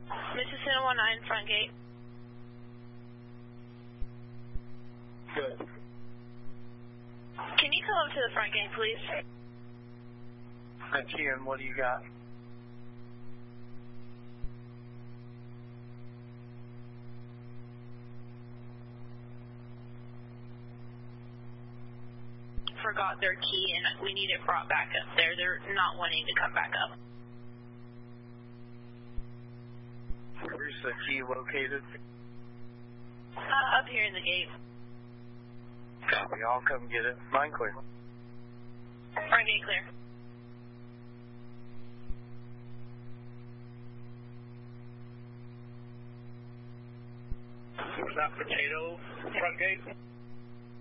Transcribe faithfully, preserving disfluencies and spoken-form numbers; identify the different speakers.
Speaker 1: Mississippi one nine, front gate.
Speaker 2: Good.
Speaker 1: Can you come up to the front gate, please?
Speaker 2: I can. What do you got?
Speaker 1: Forgot their key and we need it brought back up there. They're not wanting to come back up.
Speaker 2: Where's the key located?
Speaker 1: Uh, up here in the gate.
Speaker 2: Copy. I'll come get it. Mine clear.
Speaker 1: Front gate clear.
Speaker 2: Was that potato front gate?